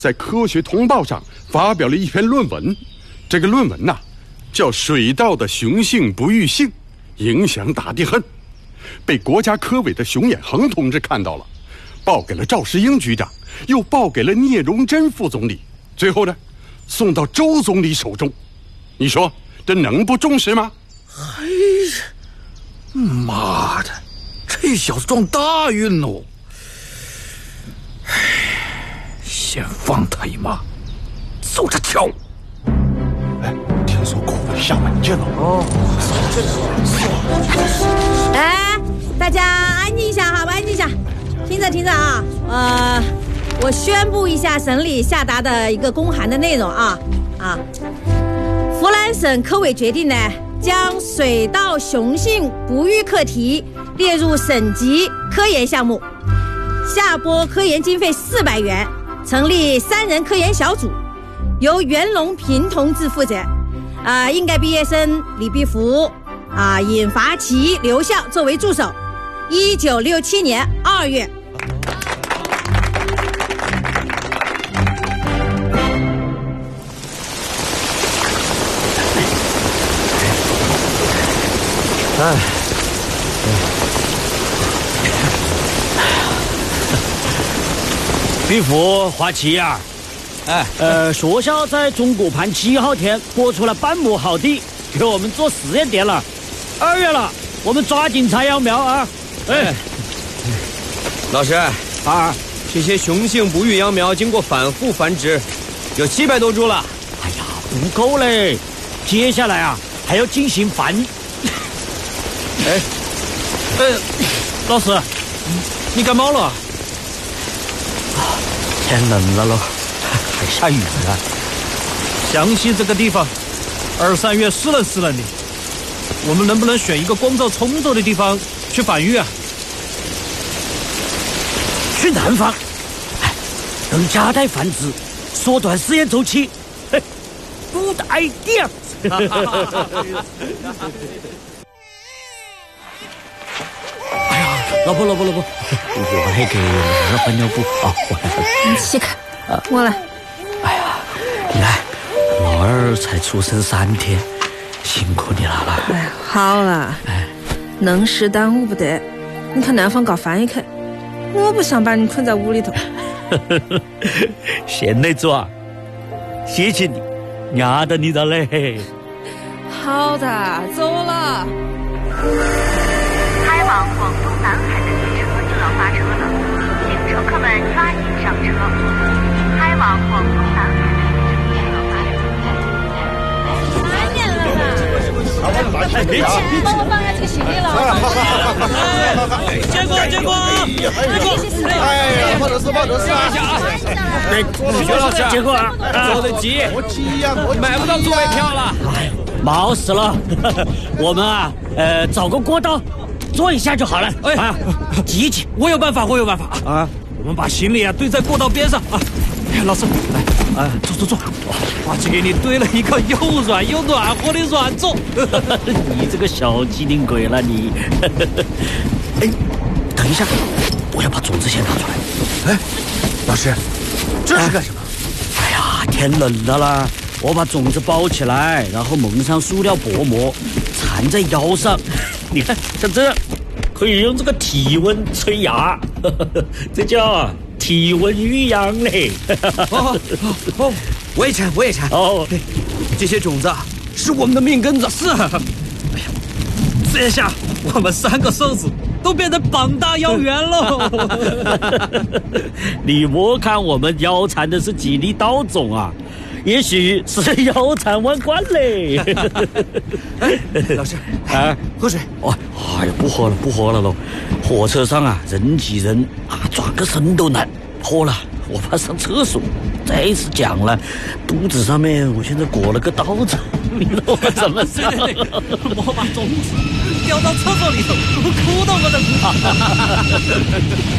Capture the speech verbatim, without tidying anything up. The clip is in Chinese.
在《科学通报》上发表了一篇论文。这个论文呐、啊，叫《水稻的雄性不育性影响大地恨》，被国家科委的熊衍恒同志看到了，报给了赵世英局长，又报给了聂荣臻副总理，最后呢，送到周总理手中。你说这能不重视吗？ 哎呀，妈的，这小子撞大运喽！哎，先放他一马，走着瞧。 哎，听说科委下文件了哦。 哎，大家安静一下，好吧，安静一下，听着听着啊，呃，我宣布一下省里下达的一个公函的内容啊啊，湖南省科委决定呢，将水稻雄性不育课题列入省级科研项目，下拨科研经费四百元，成立三人科研小组。由袁隆平同志负责，啊、呃，应届毕业生李必福，啊、呃，尹伐奇、刘笑作为助手。一九六七年二月， 哎， 必福、华奇呀、啊。哎，呃，学校在中国盘七号天拨出了半亩好地给我们做实验田了。二月了，我们抓紧采秧苗啊！哎， 老师啊，这些雄性不育秧苗经过反复繁殖，有七百多株了。 哎呀，不够嘞，接下来啊还要进行繁。 哎，呃，老师，你感冒了？啊， 天冷了喽。还下雨了， 湘西这个地方，二三月湿冷湿冷的，我们能不能选一个光照充足的地方去繁育啊？ 去南方，哎，能加代繁殖，缩短试验周期。嘿 ，good idea。哎呀，老婆老婆老婆，我那个二换尿布啊，我来。 你起开，我来。 哎呀，你看，老二才出生三天，辛苦你了了。 哎呀，好了，哎，能事耽误不得。你看南方搞翻译去，我不想把你困在屋里头。 贤内助啊，谢谢你，压得你的嘞。 好的，走了。 开往广东南海的列车就要发车了，请乘客们抓紧上车。开往广东南海的列车就要发车。 快点了吧！帮我放下这个行李了。 结果结果结果！ 哎呀，不好意思不好意思啊！ 对，薛老师， 结果啊， 坐得急， 我急呀，我买不到座位票了。 毛死了，我们啊，呃，找个过道坐一下就好了。 哎啊，挤一挤， 我有办法，我有办法啊！ 我们把行李啊堆在过道边上啊。哎，老师，来，啊，坐坐坐，华奇给你堆了一个又软又暖和的软座。 你这个小机灵鬼了你！哎，等一下，我要把种子先拿出来。 哎，老师，这是干什么？ 哎呀，天冷的啦，我把种子包起来，然后蒙上塑料薄膜，缠在腰上。你看，像这样，可以用这个体温吹芽，这叫体温育秧嘞。 哦哦，我也缠，我也缠。 哦， 这些种子啊，是我们的命根子。 是。哎呀，这下我们三个瘦子都变成膀大腰圆喽。 你莫看我们腰缠的是几粒稻种啊，也许是腰缠万贯嘞。 哎，老师， 啊， 喝水。 哦，哎呀，不喝了，不喝了喽。火车上啊，人挤人啊，转个身都难。喝了，我怕上厕所。再次讲了，肚子上面我现在裹了个刀子，你让我怎么上？ 我把种子掉到厕所里头，我哭都不能哭。